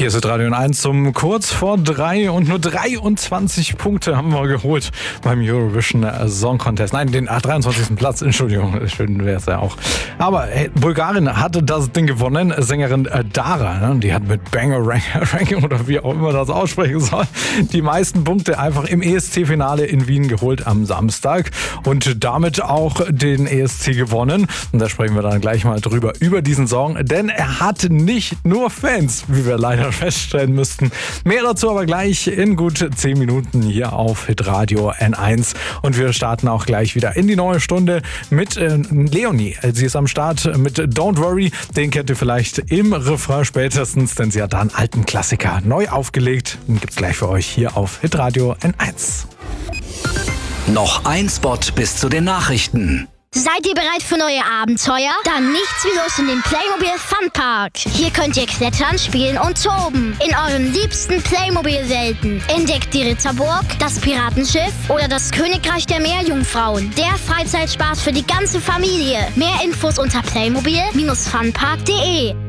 Hier ist Radio 1 zum kurz vor 3 und nur 23 Punkte haben wir geholt beim Eurovision Song Contest. Nein, den 23. Platz, Entschuldigung, schön wäre es ja auch. Aber Bulgarien hatte das Ding gewonnen, Sängerin Dara, die hat mit Banger Ranking oder wie auch immer das aussprechen soll, die meisten Punkte einfach im ESC-Finale in Wien geholt am Samstag und damit auch den ESC gewonnen. Und da sprechen wir dann gleich mal drüber, über diesen Song, denn er hat nicht nur Fans, wie wir leider feststellen müssten. Mehr dazu aber gleich in gut 10 Minuten hier auf Hitradio N1. Und wir starten auch gleich wieder in die neue Stunde mit Leonie. Sie ist am Start mit Don't Worry. Den kennt ihr vielleicht im Refrain spätestens, denn sie hat da einen alten Klassiker neu aufgelegt. Den gibt's gleich für euch hier auf Hitradio N1. Noch ein Spot bis zu den Nachrichten. Seid ihr bereit für neue Abenteuer? Dann nichts wie los in den Playmobil Funpark. Hier könnt ihr klettern, spielen und toben. In euren liebsten Playmobil-Welten. Entdeckt die Ritterburg, das Piratenschiff oder das Königreich der Meerjungfrauen. Der Freizeitspaß für die ganze Familie. Mehr Infos unter playmobil-funpark.de.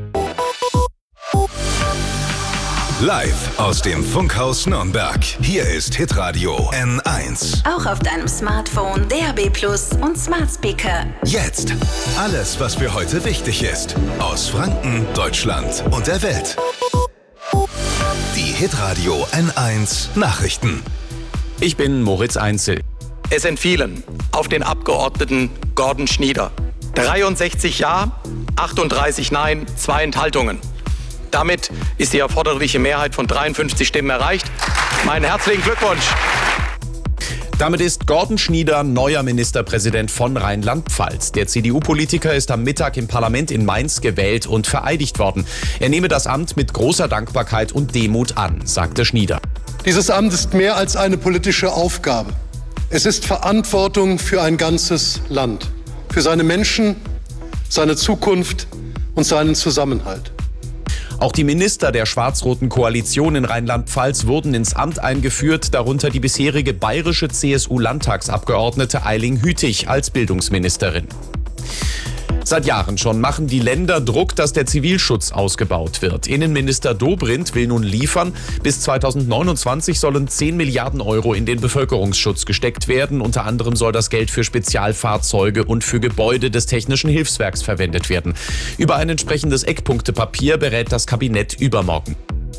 Live aus dem Funkhaus Nürnberg. Hier ist Hitradio N1. Auch auf deinem Smartphone, DAB+ und Smart Speaker. Jetzt alles, was für heute wichtig ist. Aus Franken, Deutschland und der Welt. Die Hitradio N1 Nachrichten. Ich bin Moritz Einzel. Es entfielen auf den Abgeordneten Gordon Schnieder 63 Ja, 38 Nein, 2 Enthaltungen. Damit ist die erforderliche Mehrheit von 53 Stimmen erreicht. Meinen herzlichen Glückwunsch. Damit ist Gordon Schnieder neuer Ministerpräsident von Rheinland-Pfalz. Der CDU-Politiker ist am Mittag im Parlament in Mainz gewählt und vereidigt worden. Er nehme das Amt mit großer Dankbarkeit und Demut an, sagte Schnieder. Dieses Amt ist mehr als eine politische Aufgabe. Es ist Verantwortung für ein ganzes Land, für seine Menschen, seine Zukunft und seinen Zusammenhalt. Auch die Minister der schwarz-roten Koalition in Rheinland-Pfalz wurden ins Amt eingeführt, darunter die bisherige bayerische CSU-Landtagsabgeordnete Eiling Hütig als Bildungsministerin. Seit Jahren schon machen die Länder Druck, dass der Zivilschutz ausgebaut wird. Innenminister Dobrindt will nun liefern. Bis 2029 sollen 10 Milliarden Euro in den Bevölkerungsschutz gesteckt werden. Unter anderem soll das Geld für Spezialfahrzeuge und für Gebäude des Technischen Hilfswerks verwendet werden. Über ein entsprechendes Eckpunktepapier berät das Kabinett übermorgen.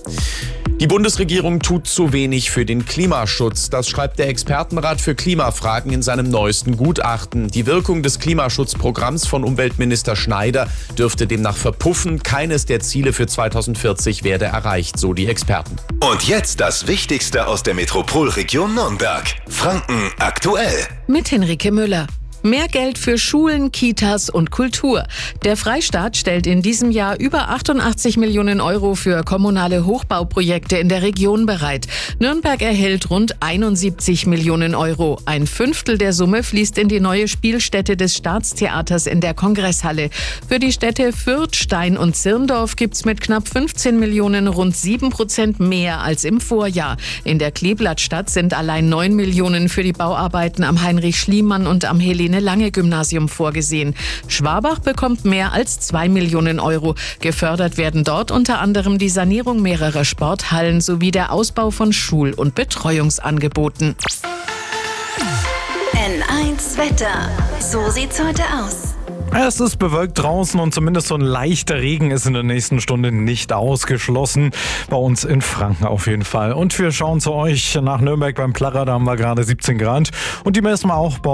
Die Bundesregierung tut zu wenig für den Klimaschutz. Das schreibt der Expertenrat für Klimafragen in seinem neuesten Gutachten. Die Wirkung des Klimaschutzprogramms von Umweltminister Schneider dürfte demnach verpuffen. Keines der Ziele für 2040 werde erreicht, so die Experten. Und jetzt das Wichtigste aus der Metropolregion Nürnberg. Franken aktuell. Mit Henrike Müller. Mehr Geld für Schulen, Kitas und Kultur. Der Freistaat stellt in diesem Jahr über 88 Millionen Euro für kommunale Hochbauprojekte in der Region bereit. Nürnberg erhält rund 71 Millionen Euro. Ein Fünftel der Summe fließt in die neue Spielstätte des Staatstheaters in der Kongresshalle. Für die Städte Fürth, Stein und Zirndorf gibt's mit knapp 15 Millionen rund 7% mehr als im Vorjahr. In der Kleeblattstadt sind allein 9 Millionen für die Bauarbeiten am Heinrich-Schliemann und am Helene-Lange-Gymnasium vorgesehen. Schwabach bekommt mehr als 2 Millionen Euro. Gefördert werden dort unter anderem die Sanierung mehrerer Sporthallen sowie der Ausbau von Schul- und Betreuungsangeboten. N1 Wetter. So sieht's heute aus. Es ist bewölkt draußen und zumindest so ein leichter Regen ist in der nächsten Stunde nicht ausgeschlossen. Bei uns in Franken auf jeden Fall. Und wir schauen zu euch nach Nürnberg beim Plärrer, da haben wir gerade 17 Grad. Und die messen wir auch bei